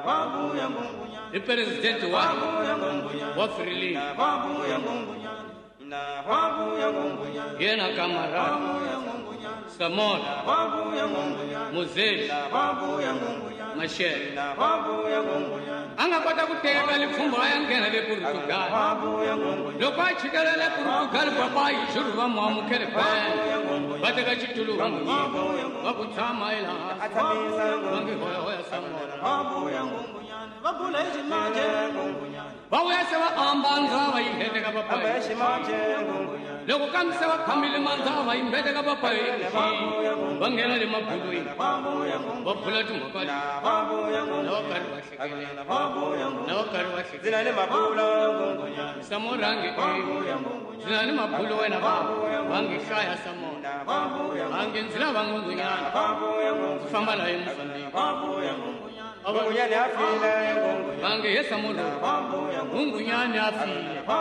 i president wa Freely yena kamarada Samora Moses Mashel anga kota kuteka lifumbo yangena le Portugal loko achikala le Portugal papa yishurwa mwamukele pa bateka chitulu wakutama ila wangi hoya Samora Bawe sewa ambanza wa ihete ka papa loko kamse wa kamile manza wa imbete ka papa bangela le mabulu bapula tumokali no karwa zina le mabulu Samorange zina le mabulu wena ba wangi shaya Samora wangi nzila bangungunyana famba la emsandi Mungunyane afile Bange Samora Mungunyane afile